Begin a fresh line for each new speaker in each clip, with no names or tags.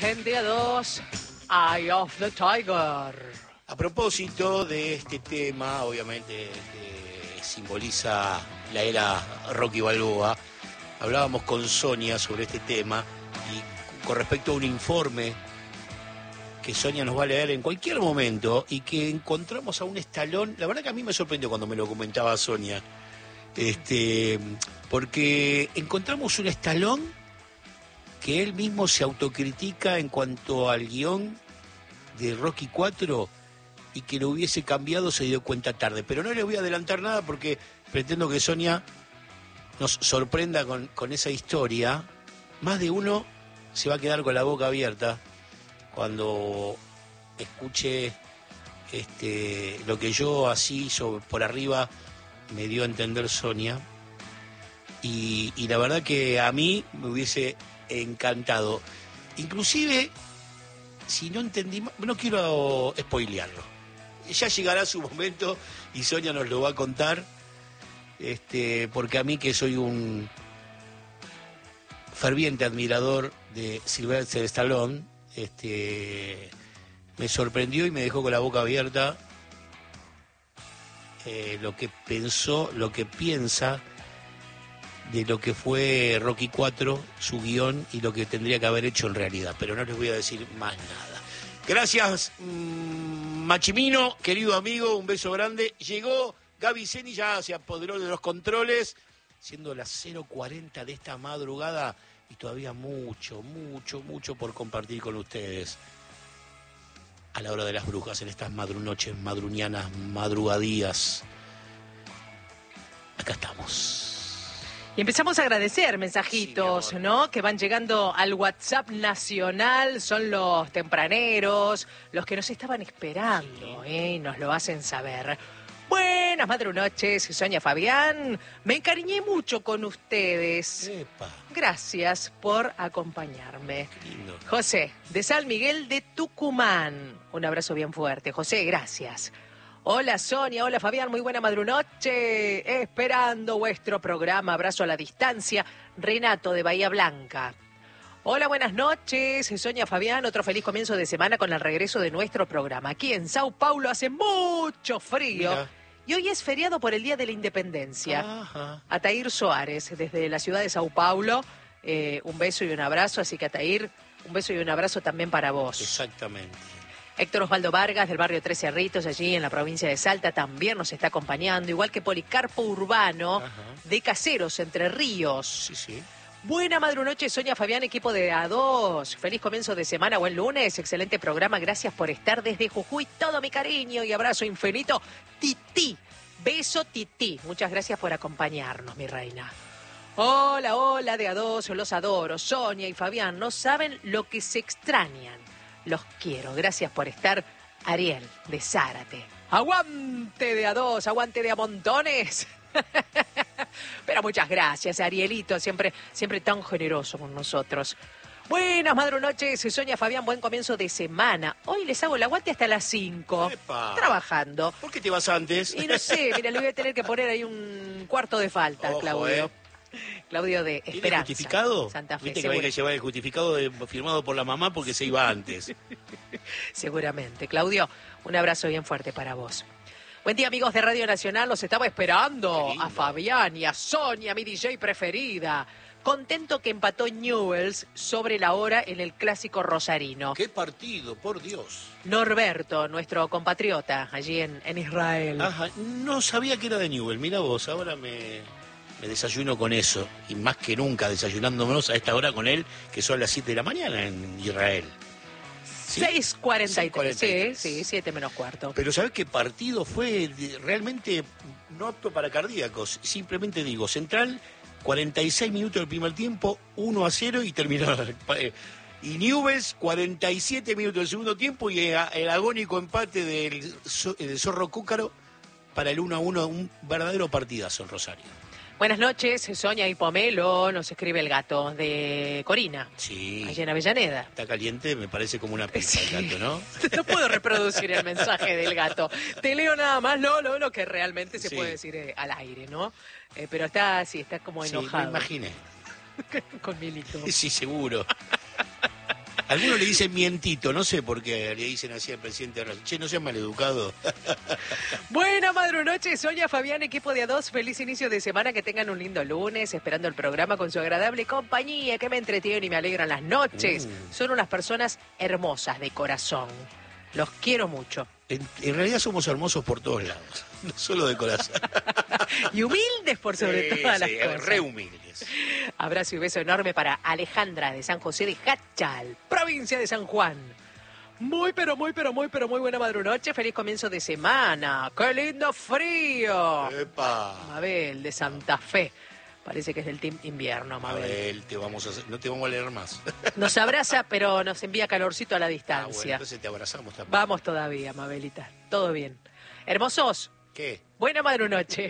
imagen de A2, Eye of the Tiger.
A propósito de este tema, obviamente que simboliza la era Rocky Balboa, hablábamos con Sonia sobre este tema y con respecto a un informe que Sonia nos va a leer en cualquier momento y que encontramos a un Stallone. La verdad que a mí me sorprendió cuando me lo comentaba Sonia, porque encontramos un Stallone que él mismo se autocritica en cuanto al guión de Rocky 4 y que lo hubiese cambiado se dio cuenta tarde. Pero no le voy a adelantar nada porque pretendo que Sonia nos sorprenda con esa historia. Más de uno se va a quedar con la boca abierta cuando escuche lo que yo así por arriba me dio a entender Sonia. Y la verdad que a mí me hubiese encantado. Inclusive, si no entendí, no quiero spoilearlo. Ya llegará su momento y Sonia nos lo va a contar, porque a mí, que soy un ferviente admirador de Sylvester Stallone, me sorprendió y me dejó con la boca abierta lo que pensó, lo que piensa de lo que fue Rocky 4, su guión y lo que tendría que haber hecho en realidad. Pero no les voy a decir más nada. Gracias, Machimino, querido amigo, un beso grande. Llegó Gaby Zeni, ya se apoderó de los controles, siendo las 0:40 de esta madrugada y todavía mucho por compartir con ustedes a la hora de las brujas, en estas noches madruñanas, madrugadías. Acá estamos.
Y empezamos a agradecer mensajitos,
Sí,
¿no? Que van llegando al WhatsApp nacional. Son los tempraneros, los que nos estaban esperando, y nos lo hacen saber. Buenas madrunoches, Sonia, Fabián. Me encariñé mucho con ustedes.
Epa.
Gracias por acompañarme.
Qué lindo.
José, de San Miguel de Tucumán. Un abrazo bien fuerte. José, gracias. Hola Sonia, hola Fabián, muy buena madrunoche. Esperando vuestro programa, abrazo a la distancia. Renato de Bahía Blanca. Hola, buenas noches. Sonia, Fabián, otro feliz comienzo de semana con el regreso de nuestro programa. Aquí en Sao Paulo hace mucho frío.
Mira.
Y hoy es feriado por el Día de la Independencia.
Ajá.
Atair Soares, desde la ciudad de Sao Paulo, un beso y un abrazo. Así que Atair, un beso y un abrazo también para vos.
Exactamente.
Héctor Osvaldo Vargas, del barrio Tres Cerritos, allí en la provincia de Salta, también nos está acompañando, igual que Policarpo Urbano,
Ajá.
de Caseros, Entre Ríos.
Sí.
Buena madrunoche, Sonia, Fabián, equipo de A2. Feliz comienzo de semana, buen lunes, excelente programa. Gracias por estar desde Jujuy. Todo mi cariño y abrazo infinito. Titi, beso Titi. Muchas gracias por acompañarnos, mi reina. Hola, de A2, los adoro. Sonia y Fabián, no saben lo que se extrañan. Los quiero. Gracias por estar. Ariel, de Zárate. Aguante de A2, aguante de a montones. Pero muchas gracias, Arielito, siempre tan generoso con nosotros. Buenas madrunoches, Sonia, Fabián, buen comienzo de semana. Hoy les hago el aguante hasta las 5,
Epa.
trabajando.
¿Por qué te vas antes?
Y no sé, mira, le voy a tener que poner ahí un cuarto de falta,
Ojo,
Claudio. Claudio de
¿Tiene
Esperanza.
justificado?
Santa Fe,
Viste que había que llevar el justificado firmado por la mamá porque se iba antes.
Seguramente. Claudio, un abrazo bien fuerte para vos. Buen día, amigos de Radio Nacional. Los estaba esperando a Fabián y a Sonia, mi DJ preferida. Contento que empató Newell's sobre la hora en el clásico rosarino.
¡Qué partido, por Dios!
Norberto, nuestro compatriota, allí en Israel.
Ajá, no sabía que era de Newell. Mira vos, ahora me desayuno con eso. Y más que nunca desayunándonos a esta hora con él, que son las 7 de la mañana en Israel. ¿Sí?
6:43, sí, 7 menos cuarto.
Pero ¿sabés qué partido fue? Realmente no apto para cardíacos. Simplemente digo, Central, 46 minutos del primer tiempo, 1-0 y terminó. Y Newell's, 47 minutos del segundo tiempo y el agónico empate del Zorro Cúcaro para el 1-1, un verdadero partidazo en Rosario.
Buenas noches, Sonia y Pomelo, nos escribe el gato de Corina.
Sí.
Allí en Avellaneda.
Está caliente, me parece como una pizza el gato, ¿no?
No puedo reproducir el mensaje del gato. Te leo nada más lo que realmente se puede decir al aire, ¿no? Pero está como enojado.
Sí, me imaginé.
Con Milito.
Sí, seguro. Algunos le dicen mientito, no sé por qué le dicen así al presidente de Racing. Che, no sean maleducados.
Buena madrunoche, Sonia, Fabián, equipo de A2. Feliz inicio de semana, que tengan un lindo lunes, esperando el programa con su agradable compañía, que me entretienen y me alegran las noches. Son unas personas hermosas de corazón. Los quiero mucho.
En realidad somos hermosos por todos lados, no solo de corazón.
Y humildes por sobre todas las cosas.
Re humildes.
Abrazo y beso enorme para Alejandra de San José de Hachal, provincia de San Juan. Muy buena madrunoche. Feliz comienzo de semana. ¡Qué lindo frío!
¡Epa!
Mabel de Santa Fe. Parece que es del team invierno, Mabel.
Mabel, no te vamos a leer más.
Nos abraza, pero nos envía calorcito a la
Bueno,
distancia.
entonces te abrazamos también.
Vamos todavía, Mabelita. Todo bien. Hermosos.
¿Qué?
Buena madrunoche.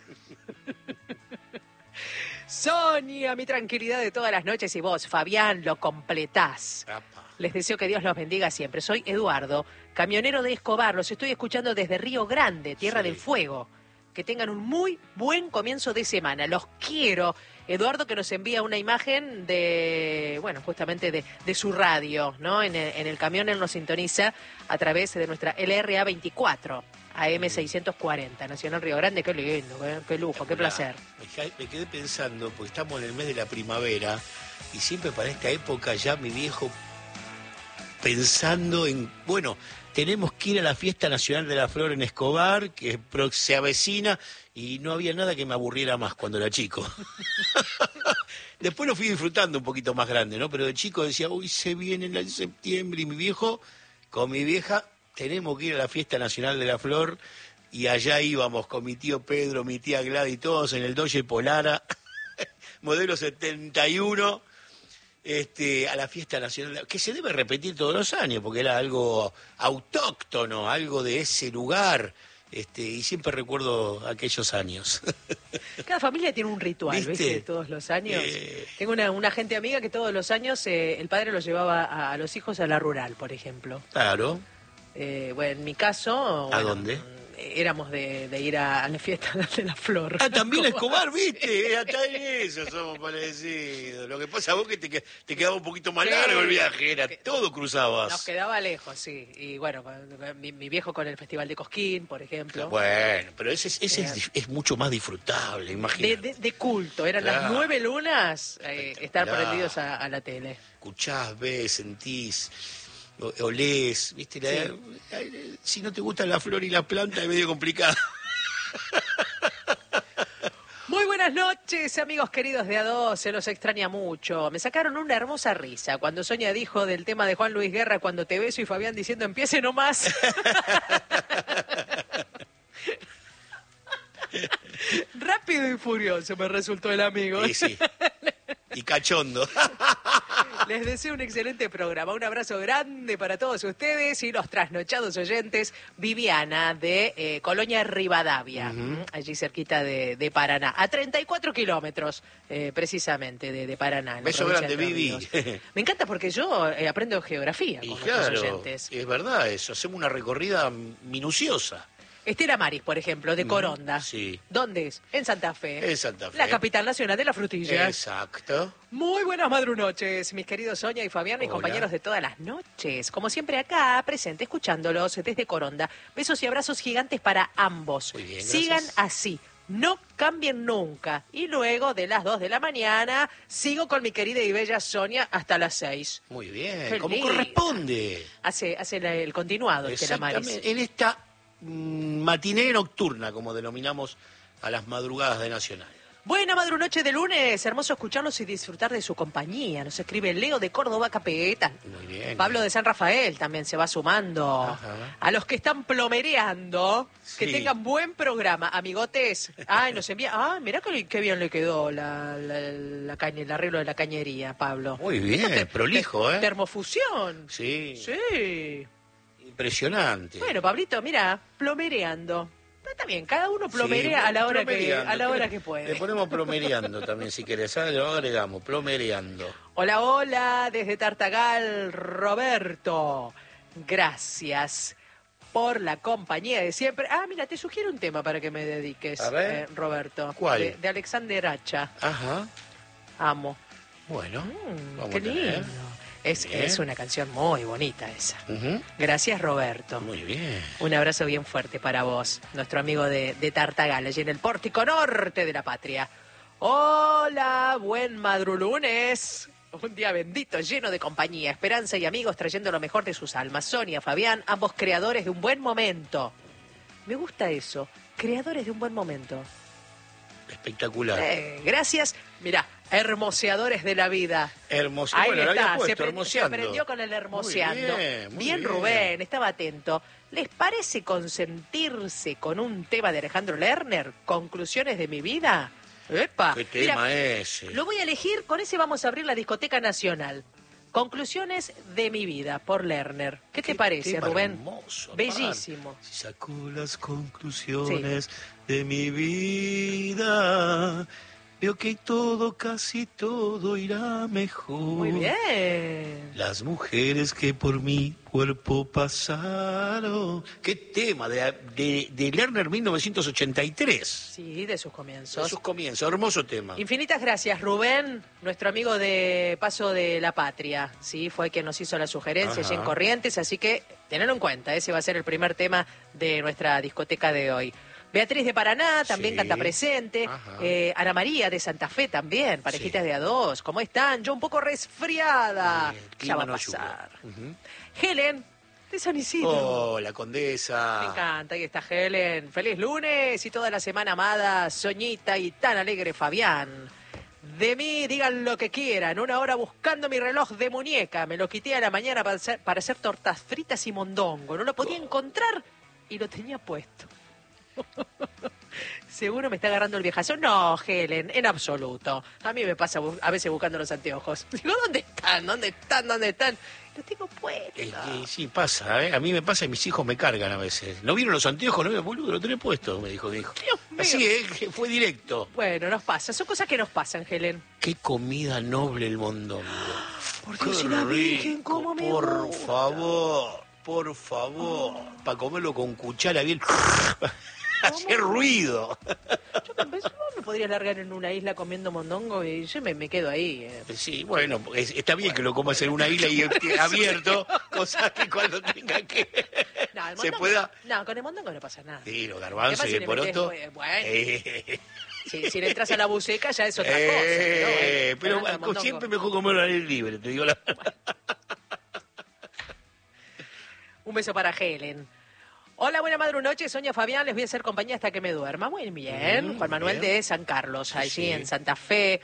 Sonia, mi tranquilidad de todas las noches, y vos, Fabián, lo completás.
Apa.
Les deseo que Dios los bendiga siempre. Soy Eduardo, camionero de Escobar. Los estoy escuchando desde Río Grande, Tierra
Sí.
del Fuego. Que tengan un muy buen comienzo de semana. Los quiero. Eduardo, que nos envía una imagen de, bueno, justamente de su radio, ¿no? En el camión él nos sintoniza a través de nuestra LRA 24, AM 640, Nacional Río Grande. Qué lindo, qué lujo, qué placer.
Me quedé pensando, porque estamos en el mes de la primavera, y siempre para esta época ya mi viejo pensando en, bueno, tenemos que ir a la Fiesta Nacional de la Flor en Escobar, que se avecina, y no había nada que me aburriera más cuando era chico. Después lo fui disfrutando un poquito más grande, ¿no? Pero de chico decía, uy, se viene en septiembre, y mi viejo, con mi vieja, tenemos que ir a la Fiesta Nacional de la Flor, y allá íbamos con mi tío Pedro, mi tía Gladys, todos en el Dodge Polara, modelo 71, a la Fiesta Nacional, que se debe repetir todos los años, porque era algo autóctono, algo de ese lugar, y siempre recuerdo aquellos años.
Cada familia tiene un ritual,
¿Viste?
¿viste? Todos los años. Tengo una gente amiga que todos los años el padre los llevaba a los hijos a la rural, por ejemplo.
Claro.
Bueno, en mi caso...
¿A
bueno,
dónde?
Éramos de ir a la Fiesta de la Flor.
Ah, también a Escobar, ¿viste? Hasta en eso somos parecidos. Lo que pasa vos que te quedaba un poquito más
Sí.
largo el viaje, era todo cruzabas.
Nos quedaba lejos, sí. Y bueno, mi viejo con el Festival de Cosquín, por ejemplo.
Bueno, pero ese es mucho más disfrutable, imagínate.
De culto, eran las
Claro.
9 lunas estar
Espectacular.
prendidos a la tele.
Escuchás, ves, sentís, olés, ¿viste? Si no te gustan la flor y la planta es medio complicado.
Muy buenas noches, amigos queridos de A2, se los extraña mucho. Me sacaron una hermosa risa cuando Sonia dijo del tema de Juan Luis Guerra, cuando te beso, y Fabián diciendo empiece nomás. Rápido y furioso me resultó el amigo.
Sí, sí. Y cachondo.
Les deseo un excelente programa. Un abrazo grande para todos ustedes y los trasnochados oyentes. Viviana de Colonia Rivadavia, allí cerquita de Paraná. A 34 kilómetros, precisamente, de Paraná. en la
Beso
provincia
grande,
de Entre
Vivi.
Ríos. Me encanta porque yo aprendo geografía
Y
con nuestros
claro,
oyentes.
es verdad eso, hacemos una recorrida minuciosa.
Estela Maris, por ejemplo, de Coronda.
Sí.
¿Dónde es? En Santa Fe.
En Santa Fe.
La capital nacional de la frutilla.
Exacto.
Muy buenas madrunoches, mis queridos Sonia y Fabián, mis
Hola.
compañeros de todas las noches. Como siempre acá, presente, escuchándolos desde Coronda. Besos y abrazos gigantes para ambos.
Muy bien,
Sigan
gracias.
así, no cambien nunca. Y luego de las 2 de la mañana, sigo con mi querida y bella Sonia hasta las 6.
Muy bien,
Qué
como
linda.
corresponde.
Hace el continuado, Estela Maris.
Exactamente. En esta matiné nocturna, como denominamos a las madrugadas de Nacional.
Buena madrunoche de lunes, hermoso escucharlos y disfrutar de su compañía. Nos escribe Leo de Córdoba, Capital.
Muy bien.
Pablo de San Rafael también se va sumando.
Ajá.
A los que están plomereando, que
Sí.
tengan buen programa, amigotes. Ay, nos envía. Ay, mirá qué bien le quedó el arreglo de la cañería, Pablo.
Muy bien, prolijo, ¿eh?
Termofusión.
Sí,
Sí.
impresionante.
Bueno, Pablito, mira, plomereando. Está bien, cada uno plomerea
Sí,
a la hora
plomereando.
que puede.
Le ponemos plomereando también, si querés, ¿sabes? Lo agregamos, plomereando.
Hola, hola, desde Tartagal, Roberto. Gracias por la compañía de siempre. Ah, mira, te sugiero un tema para que me dediques,
A ver.
Roberto.
¿Cuál?
De Alexander Hacha.
Ajá,
Amo.
bueno, vamos
Qué
a tener.
lindo. Es una canción muy bonita esa.
Ujú.
Gracias, Roberto.
Muy bien.
Un abrazo bien fuerte para vos, nuestro amigo de Tartagal, allí en el Pórtico Norte de la Patria. Hola, buen madrulunes. Un día bendito, lleno de compañía, esperanza y amigos trayendo lo mejor de sus almas. Sonia, Fabián, ambos creadores de un buen momento. Me gusta eso, creadores de un buen momento.
Espectacular.
Gracias. Mirá, hermoseadores de la vida.
Hermoso.
Ahí
Bueno, lo había
está,
puesto,
se
hermoseando.
prendió con el hermoseando.
Muy bien.
Rubén, estaba atento. ¿Les parece consentirse con un tema de Alejandro Lerner? ¿Conclusiones de mi vida? ¡Epa!
¿Qué tema
Mira,
ese?
lo voy a elegir, con ese vamos a abrir la Discoteca Nacional. Conclusiones de mi vida, por Lerner. ¿Qué te parece,
tema
Rubén?
hermoso,
Bellísimo.
aparte. Si saco las conclusiones de mi vida, veo que casi todo irá mejor.
Muy bien.
Las mujeres que por mi cuerpo pasaron. ¿Qué tema? De Lerner 1983.
Sí, de sus comienzos.
De sus comienzos, hermoso tema.
Infinitas gracias, Rubén, nuestro amigo de Paso de la Patria. Sí, fue quien nos hizo la sugerencia allí en Corrientes, así que tenedlo en cuenta, ese va a ser el primer tema de nuestra discoteca de hoy. Beatriz de Paraná también canta presente. Ana María de Santa Fe también, parejitas de a dos. ¿Cómo están? Yo un poco resfriada. Ya va a pasar. Helen de San Isidro.
Oh, la condesa.
Me encanta, ahí está Helen. Feliz lunes y toda la semana amada, Soñita y tan alegre Fabián. De mí digan lo que quieran, una hora buscando mi reloj de muñeca. Me lo quité a la mañana para hacer tortas fritas y mondongo. No lo podía encontrar y lo tenía puesto. ¿Seguro me está agarrando el viejazo? No, Helen, en absoluto. A mí me pasa a veces buscando los anteojos. Digo, ¿dónde están? ¿Dónde están? ¿Dónde están? Los tengo puestos.
Sí, pasa, ¿eh? A mí me pasa y mis hijos me cargan a veces. ¿No vieron los anteojos? No, boludo, lo tenés puesto, me dijo mi hijo.
Dios mío.
Así, que fue directo.
Bueno, nos pasa. Son cosas que nos pasan, Helen.
Qué comida noble el mondongo.
Por Dios
Qué
y la Virgen,
rico,
cómo me
por
gusta.
favor, para comerlo con cuchara bien. Hacer ruido.
Yo me podría largar en una isla comiendo mondongo y yo me quedo ahí.
Sí, bueno, está bien que lo comas en una isla y abierto, cosa que cuando tenga que
No, el
se
mondongo-
pueda.
No, con el mondongo no pasa nada.
Sí, los
¿Qué
garbanzos
pasa
y
si
el
le
poroto.
metés, bueno, si le entras a la buceca ya es otra cosa.
Pero
hablando del mondongo.
siempre mejor comerlo al aire libre, te digo la verdad.
Un beso para Helen. Hola, buena madrunoche, Sonia Fabián, les voy a hacer compañía hasta que me duerma. Muy bien. Juan Manuel
bien.
de San Carlos, allí
Sí.
en Santa Fe.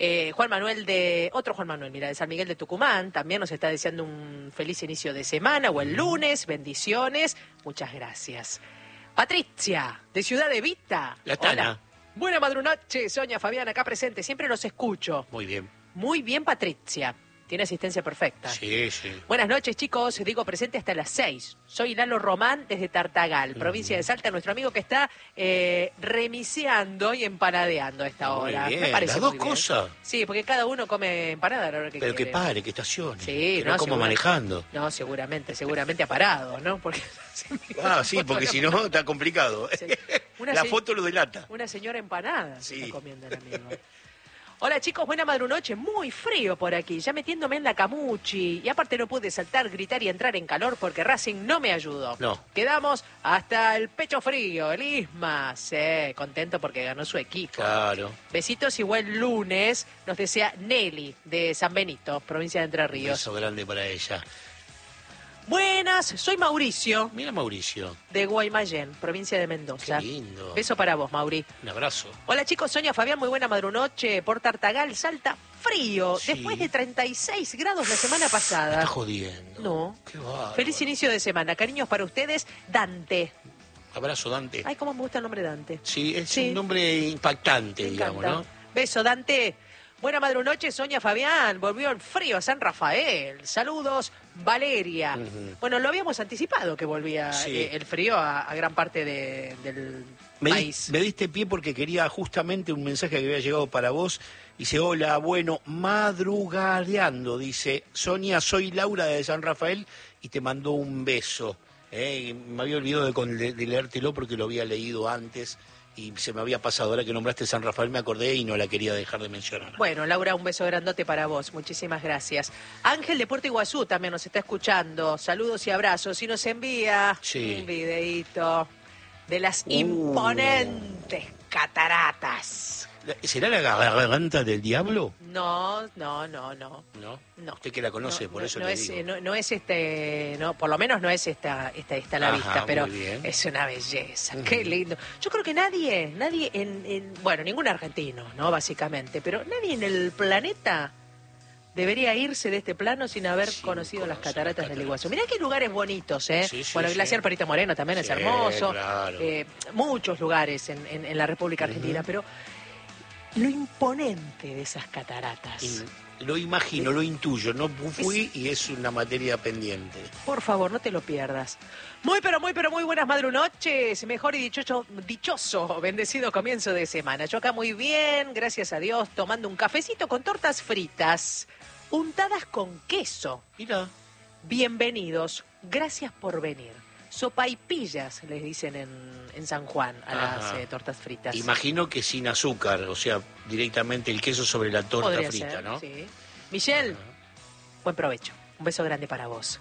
Otro Juan Manuel, mira, de San Miguel de Tucumán, también nos está deseando un feliz inicio de semana o el lunes. Bendiciones. Muchas gracias. Patricia, de Ciudad de Vita.
La Tana.
Hola. Buena madrunoche, Sonia Fabián, acá presente. Siempre los escucho.
Muy bien.
Muy bien, Patricia. Tiene asistencia perfecta.
Sí.
Buenas noches, chicos. Digo presente hasta las 6. Soy Lalo Román desde Tartagal, provincia de Salta, nuestro amigo que está remiseando y empanadeando a esta
Muy
hora.
bien.
Me parece
Las dos
muy bien.
cosas.
Sí, porque cada uno come empanada a la hora que
Pero que
quiere.
pare, que estacione.
Sí,
que no como
seguro.
manejando.
No, seguramente ha parado, ¿no? Porque
Sí, porque si no está complicado.
Sí. Una
La
se-
foto lo delata.
Una señora empanada se
Sí.
está comiendo el amigo. Hola chicos, buena madrunoche, muy frío por aquí, ya metiéndome en la camuchi. Y aparte no pude saltar, gritar y entrar en calor porque Racing no me ayudó.
No.
Quedamos hasta el pecho frío, el Isma. Sí, contento porque ganó su equipo.
Claro.
Besitos y buen lunes, nos desea Nelly de San Benito, provincia de Entre
Un
Ríos.
beso grande para ella.
Buenas, soy Mauricio
Mira, Mauricio.
de Guaymallén, provincia de Mendoza.
Qué lindo.
Beso para vos, Mauri.
Un abrazo.
Hola chicos, Sonia Fabián, muy buena madrunoche. Por Tartagal, Salta, frío.
Sí.
Después de 36 grados la semana
Me
pasada.
está jodiendo.
No.
Qué bárbaro.
Feliz inicio de semana. Cariños para ustedes, Dante.
Abrazo, Dante.
Ay, cómo me gusta el nombre Dante.
Sí, es
Sí.
un nombre impactante,
Me
digamos,
encanta.
¿no?
Beso, Dante. Buena madrunoche, Sonia Fabián. Volvió el frío a San Rafael. Saludos, Valeria.
Ujú.
Bueno, lo habíamos anticipado que volvía
Sí.
el frío a gran parte del
Me
país.
diste pie porque quería justamente un mensaje que había llegado para vos. Dice, hola, bueno, madrugadeando. Dice, Sonia, soy Laura de San Rafael y te mandó un beso. Me había olvidado de leértelo porque lo había leído antes y se me había pasado. Ahora que nombraste San Rafael me acordé y no la quería dejar de mencionar.
Bueno, Laura, un beso grandote para vos. Muchísimas gracias. Ángel de Puerto Iguazú también nos está escuchando. Saludos y abrazos. Y nos envía un videíto de las imponentes cataratas.
¿Será la garganta del diablo?
No.
¿No? Usted que la conoce, por eso le digo.
No es por lo menos no es esta a la vista, pero es una belleza. Qué lindo. Yo creo que nadie bueno, ningún argentino, ¿no? Básicamente, pero nadie en el planeta debería irse de este plano sin haber conocido las cataratas del Iguazú. Mirá qué lugares bonitos, ¿eh? El glaciar Perito Moreno también es hermoso. Claro. Muchos lugares en la República Argentina, pero lo imponente de esas cataratas.
Lo imagino, lo intuyo, no fui y es una materia pendiente.
Por favor, no te lo pierdas. Muy buenas madrunoches, mejor y dichoso, bendecido comienzo de semana. Yo acá muy bien, gracias a Dios, tomando un cafecito con tortas fritas, untadas con queso.
Mira.
Bienvenidos, gracias por venir. Sopaipillas, les dicen en San Juan a las tortas fritas.
Imagino que sin azúcar, o sea, directamente el queso sobre la torta
podría
frita,
ser,
¿no?
Sí. Michelle, buen provecho. Un beso grande para vos.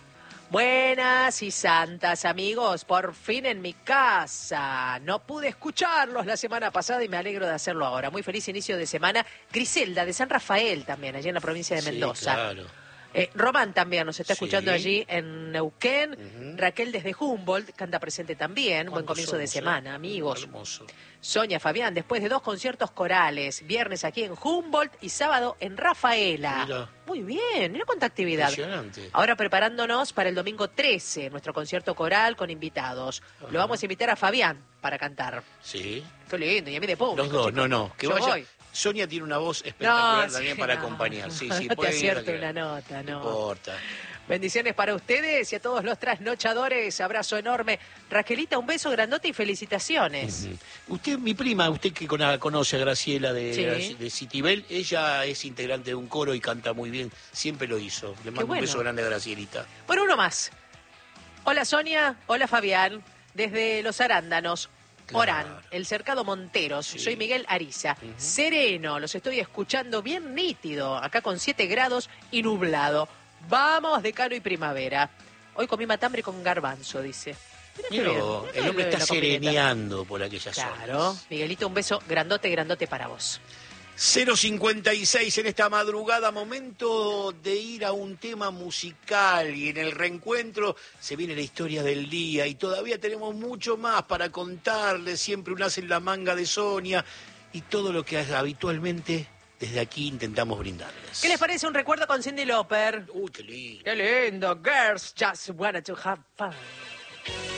Buenas y santas, amigos. Por fin en mi casa. No pude escucharlos la semana pasada y me alegro de hacerlo ahora. Muy feliz inicio de semana. Griselda, de San Rafael también, allí en la provincia de Mendoza.
Claro.
Román también nos está escuchando allí en Neuquén. Raquel desde Humboldt, que anda presente también. Buen comienzo de semana, amigos.
Hermoso.
Sonia Fabián, después de 2 conciertos corales, viernes aquí en Humboldt y sábado en Rafaela.
Mira.
Muy bien, mira cuánta actividad.
Impresionante.
Ahora preparándonos para el domingo 13, nuestro concierto coral con invitados. Lo vamos a invitar a Fabián para cantar.
Sí.
Qué lindo, y a mí de público.
Los dos,
chicos.
no, que
Yo
vaya.
voy.
Sonia tiene una voz espectacular también para acompañar. Sí,
no
puede
te
ir
acierto una nota, no.
No importa.
Bendiciones para ustedes y a todos los trasnochadores. Abrazo enorme. Raquelita, un beso grandote y felicitaciones.
Usted, mi prima, usted que conoce a Graciela de Citibel, ella es integrante de un coro y canta muy bien. Siempre lo hizo. Le mando un beso grande a Gracielita.
Bueno, uno más. Hola Sonia, hola Fabián, desde Los Arándanos. Claro. Orán, el Cercado Monteros. Soy Miguel Ariza. Sereno, los estoy escuchando bien nítido, acá con 7 grados y nublado. Vamos, decano y primavera. Hoy comí matambre con garbanzo, dice.
Mira, el hombre está sereneando por aquellas zonas.
Claro. Miguelito, un beso grandote para vos.
056 en esta madrugada, momento de ir a un tema musical y en el reencuentro se viene la historia del día y todavía tenemos mucho más para contarles, siempre un as en la manga de Sonia y todo lo que habitualmente desde aquí intentamos brindarles.
¿Qué les parece un recuerdo con Cyndi Lauper?
Uy, qué lindo.
Qué lindo, girls just wanted to have fun.